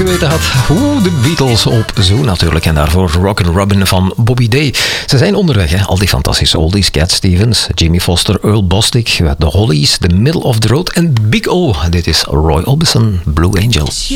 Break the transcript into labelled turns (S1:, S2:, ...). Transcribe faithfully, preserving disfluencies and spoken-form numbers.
S1: geweten had. Oeh, de Beatles op Zoo natuurlijk. En daarvoor Rockin' Robin van Bobby Day. Ze zijn onderweg, hè? Al die fantastische oldies. Cat Stevens, Jimmy Foster, Earl Bostic, The Hollies, The Middle of the Road en Big O. Dit is Roy Orbison, Blue Angels.